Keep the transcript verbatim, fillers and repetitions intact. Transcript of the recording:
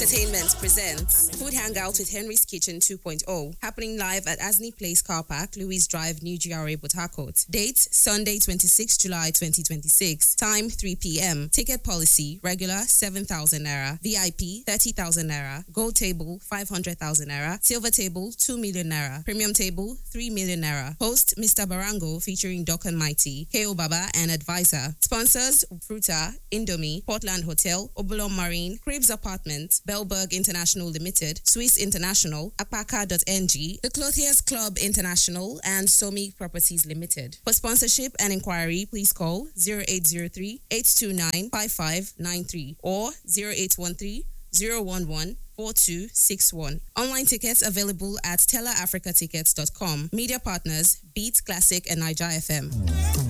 Entertainment presents Food Hangout with Henry's Kitchen two point oh, happening live at Asney Place Car Park, Louis Drive, New G R A, Port Harcourt. Date, Sunday, twenty-sixth of July, twenty twenty-six. Time, three p.m. Ticket policy, regular, seven thousand naira. V I P, thirty thousand naira. Gold table, five hundred thousand naira. Silver table, two million naira. Premium table, three million naira. Host, Mister Barango, featuring Doc and Mighty, K O Baba, and advisor. Sponsors, Fruta, Indomie, Portland Hotel, Obolon Marine, Cribs Apartments, Bellberg International Limited, Swiss International, Apaka dot N G, The Clothiers Club International, and Somi Properties Limited. For sponsorship and inquiry, please call zero eight zero three, eight two nine, five five nine three or zero eight one three, zero one one, four two six one. Online tickets available at teller africa tickets dot com. Media partners, Beat Classic and Niger F M.